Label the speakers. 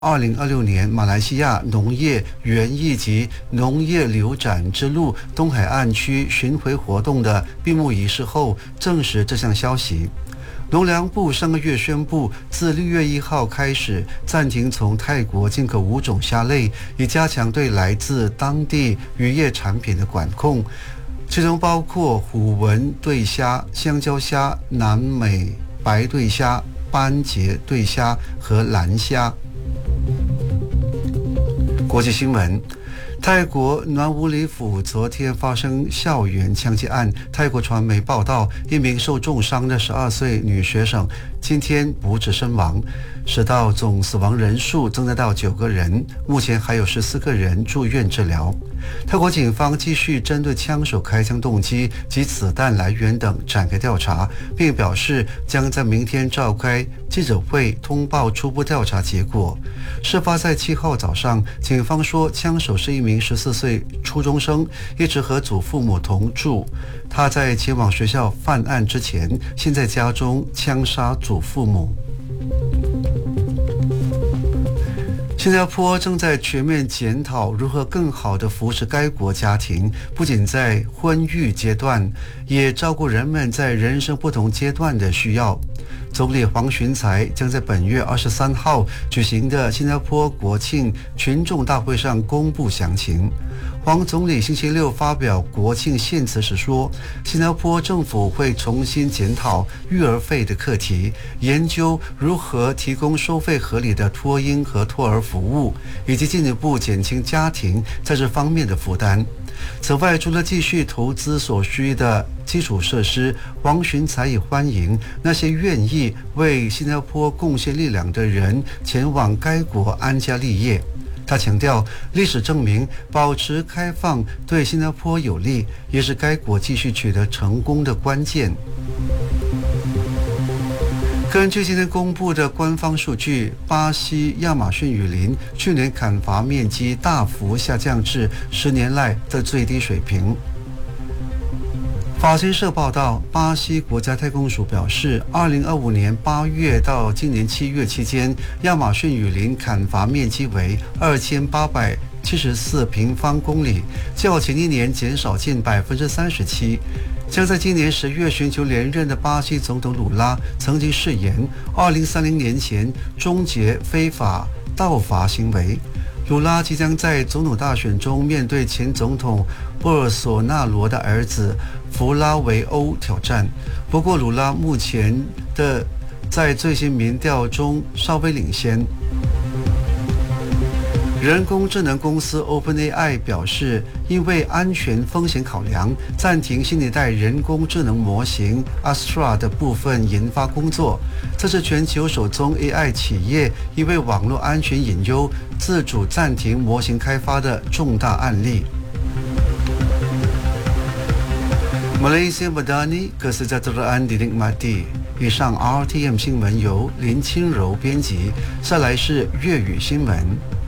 Speaker 1: 2026年马来西亚农业园艺及农业流展之路东海岸区巡回活动的闭幕仪式后，证实这项消息。农粮部上个月宣布，自6月1号开始暂停从泰国进口5种虾类，以加强对来自当地渔业产品的管控，其中包括虎纹对虾、香蕉虾、南美白对虾、斑节对虾和蓝虾。国际新闻。泰国南武里府昨天发生校园枪击案，泰国传媒报道，一名受重伤的12岁女学生今天不治身亡，使到总死亡人数增加到9个人，目前还有14个人住院治疗。泰国警方继续针对枪手开枪动机及子弹来源等展开调查，并表示将在明天召开记者会通报初步调查结果。事发在7号早上，警方说枪手是一名14岁初中生，一直和祖父母同住。他在前往学校犯案之前，先在家中枪杀祖父母。新加坡正在全面检讨如何更好地扶持该国家庭，不仅在婚育阶段，也照顾人们在人生不同阶段的需要。总理黄循财将在本月23号举行的新加坡国庆群众大会上公布详情。黄总理星期六发表国庆献词时说，新加坡政府会重新检讨育儿费的课题，研究如何提供收费合理的托婴和托儿服务，以及进一步减轻家庭在这方面的负担。此外，除了继续投资所需的基础设施，黄循财也欢迎那些愿意为新加坡贡献力量的人前往该国安家立业。他强调，历史证明保持开放对新加坡有利，也是该国继续取得成功的关键。根据今天公布的官方数据，巴西亚马逊雨林去年砍伐面积大幅下降至10年来的最低水平。法新社报道，巴西国家太空署表示，2025年8月到今年7月期间，亚马逊雨林砍伐面积为2874平方公里，较前一年减少近37%。将在今年10月寻求连任的巴西总统鲁拉曾经誓言，2030年前终结非法盗伐行为。鲁拉即将在总统大选中面对前总统波尔索纳罗的儿子弗拉维欧挑战。不过，鲁拉目前的在最新民调中稍微领先。人工智能公司 OpenAI 表示，因为安全风险考量，暂停新一代人工智能模型 Astra 的部分研发工作。这是全球首宗 AI 企业因为网络安全隐忧自主暂停模型开发的重大案例。Malaysia Madani Kesejahteraan Dinikmati。以上 RTM 新闻由林清柔编辑，下来是粤语新闻。